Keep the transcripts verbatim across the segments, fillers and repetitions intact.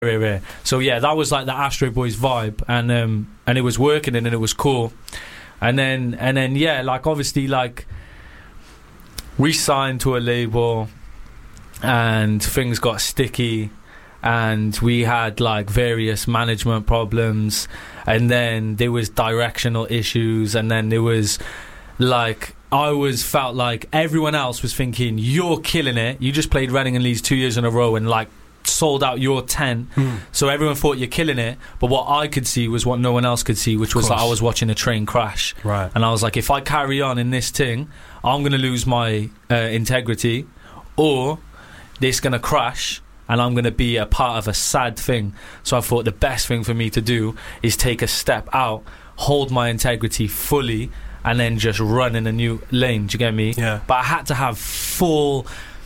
rare, rare. So yeah, that was like the Astro Boys vibe, and um, and it was working, and it was cool. And then and then yeah, like obviously like we signed to a label, and things got sticky, and we had like various management problems, and then there was directional issues, and then there was like I always felt like everyone else was thinking, you're killing it, you just played Reading and Leeds two years in a row and like sold out your tent, mm. so everyone thought you're killing it, but what I could see was what no one else could see, which was like I was watching a train crash, right? And I was like, if I carry on in this thing, I'm going to lose my uh, integrity, or this going to crash and I'm going to be a part of a sad thing. So I thought the best thing for me to do is take a step out, hold my integrity fully, and then just run in a new lane. Do you get me? Yeah. But I had to have full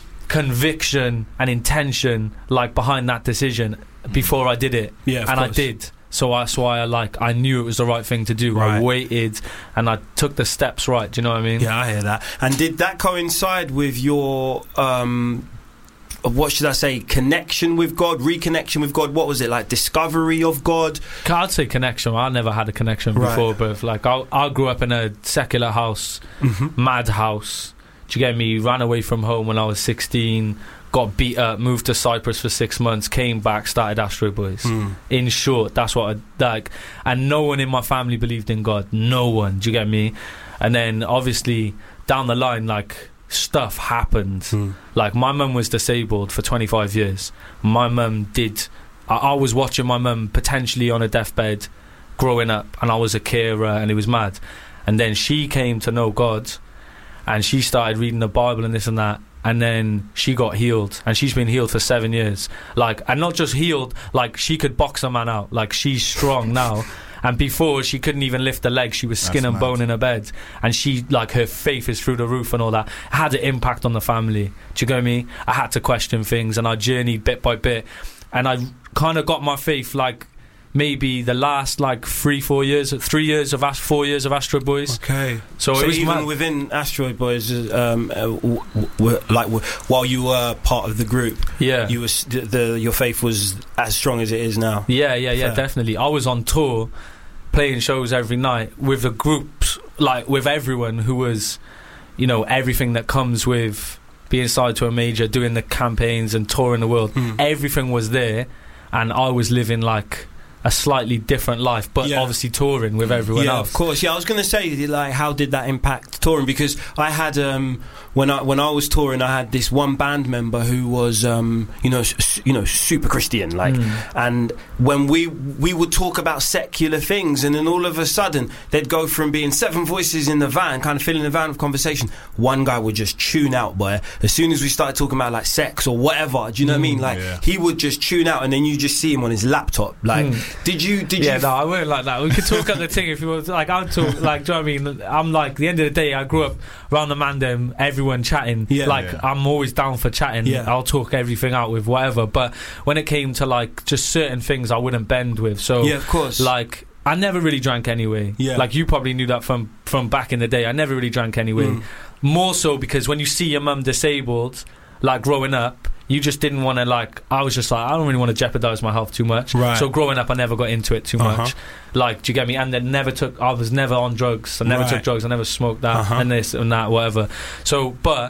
conviction and intention like behind that decision before I did it. Yeah, of and course. I did. So that's why I like I knew it was the right thing to do. Right. I waited and I took the steps right. Do you know what I mean? Yeah, I hear that. And did that coincide with your um what should I say, connection with God, reconnection with God? What was it, like discovery of God? I'd say connection. I never had a connection before, right. but like I, I grew up in a secular house, mm-hmm. mad house. Do you get me? Ran away from home when I was sixteen, got beat up, moved to Cyprus for six months, came back, started Astro Boys. Mm. In short, that's what I like. And no one in my family believed in God. No one. Do you get me? And then obviously down the line, like stuff happened. Mm. Like my mum was disabled for twenty-five years. My mum did. I, I was watching my mum potentially on a deathbed, growing up, and I was a carer, and it was mad. And then she came to know God. And she started reading the Bible and this and that, and then she got healed, and she's been healed for seven years. Like, and not just healed, like she could box a man out. Like she's strong now, and before she couldn't even lift a leg. She was skin That's and mad. bone in her bed, and she like her faith is through the roof and all that. It had an impact on the family. Do you get me? I had to question things, and I journeyed bit by bit, and I kind of got my faith like. Maybe the last like three, four years, three years of Ast- four years of Astro Boys. Okay, so, so it was even mad. within Astro Boys, um, uh, w- w- like w- while you were part of the group, yeah, you was the, the your faith was as strong as it is now. Yeah, yeah, yeah, Fair. Definitely. I was on tour, playing shows every night with the groups, like with everyone who was, you know, everything that comes with being signed to a major, doing the campaigns and touring the world. Mm. Everything was there, and I was living like. A slightly different life, but yeah. obviously touring with everyone yeah, else. Of course. Yeah, I was going to say, like, how did that impact touring? Because I had um, when I when I was touring, I had this one band member who was, um, you know, su- you know, super Christian, like, mm. and when we we would talk about secular things, and then all of a sudden they'd go from being seven voices in the van, kind of filling the van with conversation. One guy would just tune out, boy. As soon as we started talking about like sex or whatever, do you know mm, what I mean? Like, yeah. he would just tune out, and then you just see him on his laptop, like. Mm. Did you? Did yeah, you? no, I wouldn't like that. We could talk at the thing if you want. Like, I'd talk. Like, do you know what I mean? I'm like, at the end of the day, I grew up around the Mandem, everyone chatting. Yeah, like, yeah. I'm always down for chatting. Yeah. I'll talk everything out with whatever. But when it came to like just certain things, I wouldn't bend with. So yeah, of course. Like, I never really drank anyway. Yeah. Like, you probably knew that from from back in the day. I never really drank anyway. Mm. More so because when you see your mum disabled, like growing up. You just didn't want to, like, I was just like, I don't really want to jeopardise my health too much. Right. So growing up, I never got into it too uh-huh. much. Like, do you get me? And then never took, I was never on drugs. I never right. took drugs. I never smoked that uh-huh. and this and that, whatever. So, but,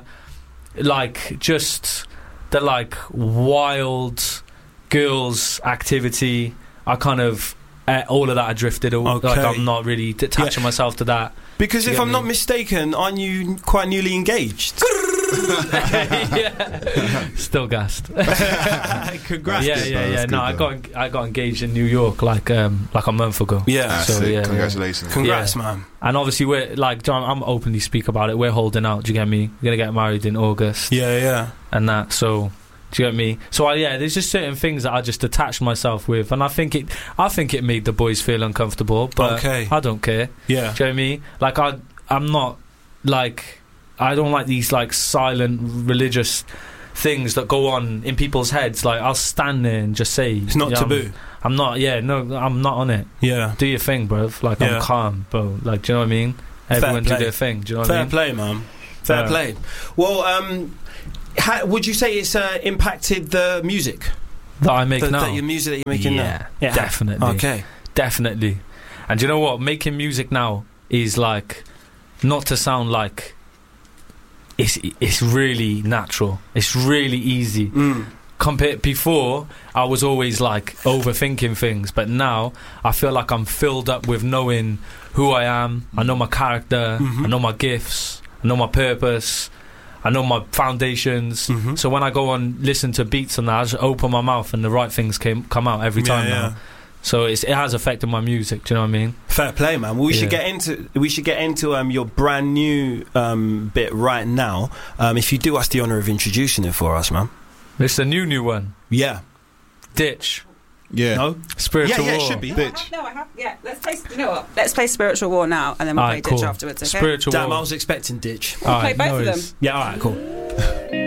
like, just the, like, wild girls activity, I kind of, uh, all of that I drifted. Okay. Like, I'm not really attaching yeah. myself to that. Because if I'm me? not mistaken, aren't you quite newly engaged? yeah. Still gassed. Congrats. Yeah, yeah, yeah. No, I got I got engaged in New York like um like a month ago. Yeah. So Sick. yeah, Congratulations. Yeah. Congrats, yeah. man. And obviously we're like John. I'm openly speak about it. We're holding out. Do you get me? We're gonna get married in August. Yeah, yeah. And that. So. Do you get me? So I, yeah, there's just certain things that I just attached myself with, and I think it, I think it made the boys feel uncomfortable. But okay. I don't care. Yeah. Do you know what I mean? Like I, I'm not like I don't like these like silent religious things that go on in people's heads. Like I'll stand there and just say it's not yeah, taboo. I'm, I'm not. Yeah, no, I'm not on it. Yeah. Do your thing, bro. Like yeah. I'm calm, bro. Like, do you know what I mean? Everyone do their thing. Do you know what Fair I mean? Fair play, man. Fair yeah. play. Well, um. How, would you say it's uh, impacted the music? that I make the, now. The, your music that you're making yeah, now. Yeah, definitely. Okay, definitely. And do you know what? Making music now is like, not to sound like it's it's really natural. It's really easy. Mm. Compared before, I was always like overthinking things, but now I feel like I'm filled up with knowing who I am. I know my character. Mm-hmm. I know my gifts. I know my purpose. I know my foundations. Mm-hmm. So when I go and listen to beats and that, I just open my mouth and the right things came come out every time yeah, now. yeah. So it's, it has affected my music. Do you know what I mean? Fair play, man. Well, we Yeah. should get into we should get into um, your brand new um, bit right now. Um, if you do us the honour of introducing it for us, man. It's a new new one. Yeah. Ditch. Yeah. No. Spiritual Yeah, yeah, it War. should be. No, I Bitch. have, no, I have. Yeah, let's play. You know what? Let's play Spiritual War now, and then we'll Alright, play Ditch cool. afterwards. Okay. Spiritual Damn, War. I was expecting Ditch. We'll play Alright, both no of them. worries. Yeah. All right. Cool.